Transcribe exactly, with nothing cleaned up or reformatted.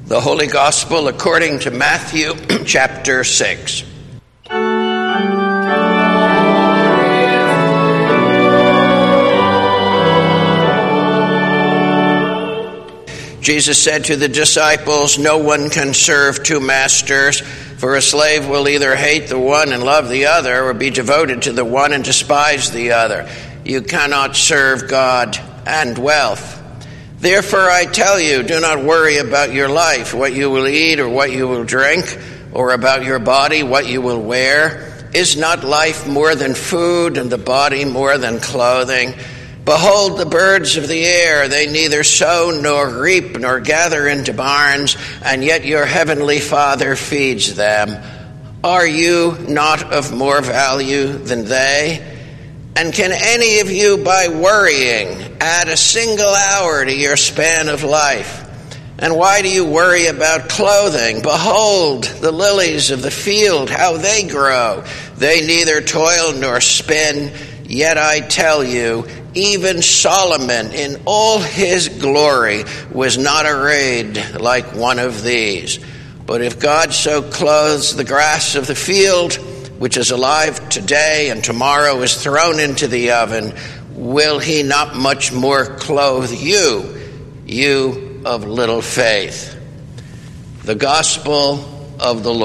The Holy Gospel according to Matthew chapter six. Jesus said to the disciples, "No one can serve two masters, for a slave will either hate the one and love the other, or be devoted to the one and despise the other. You cannot serve God and wealth. Therefore I tell you, do not worry about your life, what you will eat or what you will drink, or about your body, what you will wear. Is not life more than food, and the body more than clothing? Behold the birds of the air, they neither sow nor reap nor gather into barns, and yet your heavenly Father feeds them. Are you not of more value than they? And can any of you, by worrying, add a single hour to your span of life? And why do you worry about clothing? Behold, the lilies of the field, how they grow. They neither toil nor spin. Yet I tell you, even Solomon in all his glory was not arrayed like one of these. But if God so clothes the grass of the field, which is alive today and tomorrow is thrown into the oven, will he not much more clothe you, you of little faith?" The Gospel of the Lord.